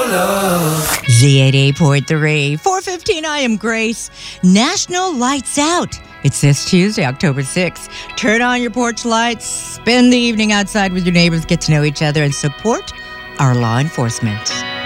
Z88.3, 4:15, I am Grace. National Lights Out. It's this Tuesday, October 6th. Turn on your porch lights, spend the evening outside with your neighbors, get to know each other, and support our law enforcement.